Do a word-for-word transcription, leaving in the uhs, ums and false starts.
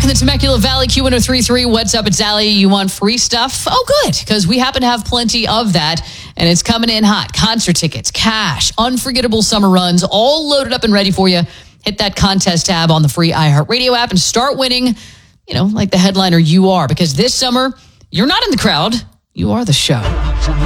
in the Temecula Valley, Q one oh three point three. What's up? It's Allie. You want free stuff? Oh, good, because we happen to have plenty of that, and it's coming in hot. Concert tickets, cash, unforgettable summer runs, all loaded up and ready for you. Hit that contest tab on the free iHeartRadio app and start winning, you know, like the headliner you are, because this summer, you're not in the crowd. You are the show.